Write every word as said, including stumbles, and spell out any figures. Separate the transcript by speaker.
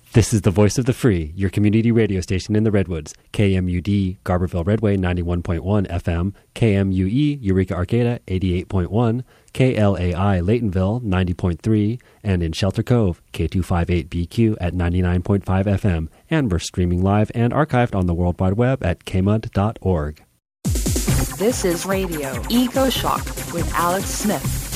Speaker 1: This is the voice of the free, your community radio station in the Redwoods. K M U D, Garberville Redway, ninety-one point one F M. K M U E, Eureka Arcata, eighty-eight point one. K L A I, Laytonville, ninety point three. And in Shelter Cove, K two fifty-eight B Q at ninety-nine point five F M. And we're streaming live and archived on the World Wide Web at k m u d dot org.
Speaker 2: This is Radio Eco Shock with Alex Smith.